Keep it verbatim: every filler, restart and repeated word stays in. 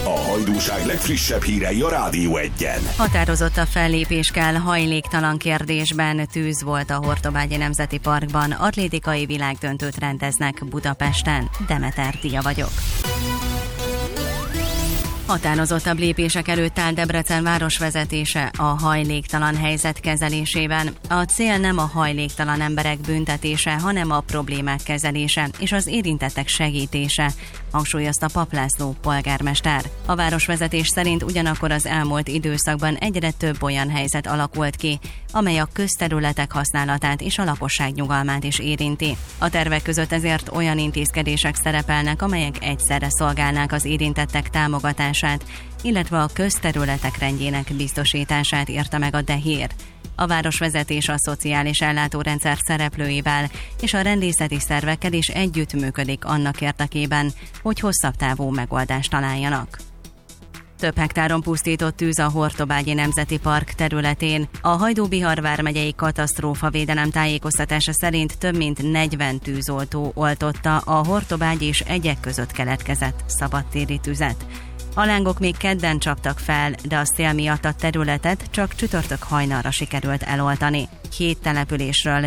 A Hajdúság legfrissebb hírei a Rádió Egyen. Határozott a fellépés kell hajléktalan kérdésben. Tűz volt a Hortobágyi Nemzeti Parkban. Atlétikai világdöntőt rendeznek Budapesten. Demeter Tia vagyok. Határozottabb lépések előtt áll Debrecen városvezetése a hajléktalan helyzet kezelésében. A cél nem a hajléktalan emberek büntetése, hanem a problémák kezelése és az érintettek segítése, hangsúlyozta Papp László polgármester. A városvezetés szerint ugyanakkor az elmúlt időszakban egyre több olyan helyzet alakult ki, amely a közterületek használatát és a lakosság nyugalmát is érinti. A tervek között ezért olyan intézkedések szerepelnek, amelyek egyszerre szolgálnák az érintettek támogatását, illetve a közterületek rendjének biztosítását, írta meg a Dehír. A városvezetés a szociális ellátórendszer szereplőivel és a rendészeti szervekkel is együttműködik annak érdekében, hogy hosszabb távú megoldást találjanak. Több hektáron pusztított tűz a Hortobágyi Nemzeti Park területén. A Hajdú-Bihar vármegyei katasztrófavédelem tájékoztatása szerint több mint negyven tűzoltó oltotta a Hortobágy és Egyek között keletkezett szabadtéri tüzet. A lángok még kedden csaptak fel, de a szél miatt a területet csak csütörtök hajnalra sikerült eloltani. Hét településről